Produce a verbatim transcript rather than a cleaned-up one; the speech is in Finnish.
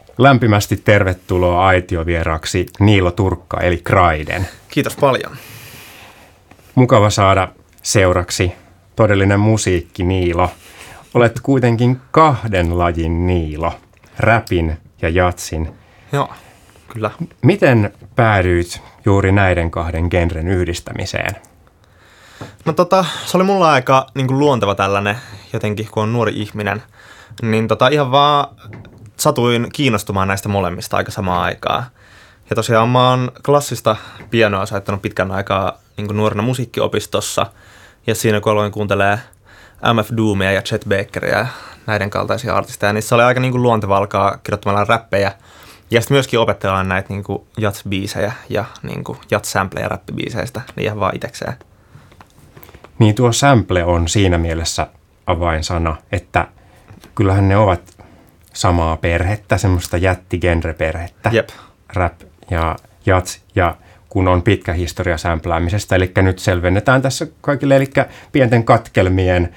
lämpimästi tervetuloa aitiovieraaksi Niilo Turkka eli Kraiden. Kiitos paljon. Mukava saada seuraksi todellinen musiikki Niilo. Olet kuitenkin kahden lajin Niilo, räpin ja jatsin. Joo, kyllä. Miten päädyit juuri näiden kahden genren yhdistämiseen? No tota, se oli mulla aika niin kuin luonteva tällainen, jotenkin kun on nuori ihminen, niin tota ihan vaan satuin kiinnostumaan näistä molemmista aika samaan aikaan. Ja tosiaan mä oon klassista pianoa soittanut pitkän aikaa niin kuin nuorena musiikkiopistossa, ja siinä kun aloin kuuntelee M F Doomia ja Chet Bakeria ja näiden kaltaisia artisteja, niin se oli aika niin kuin luonteva alkaa kirjoittamalla räppejä. Ja sitten myöskin opetellaan näitä niin kuin jats-biisejä ja niin kuin jats-sampleja räppibiiseistä, niin ihan vaan itekseen. Niin tuo sample on siinä mielessä avainsana, että kyllähän ne ovat samaa perhettä, semmoista jättigenreperhettä. Jep. Rap ja jats, ja kun on pitkä historia sämpläämisestä, eli nyt selvennetään tässä kaikille, eli pienten katkelmien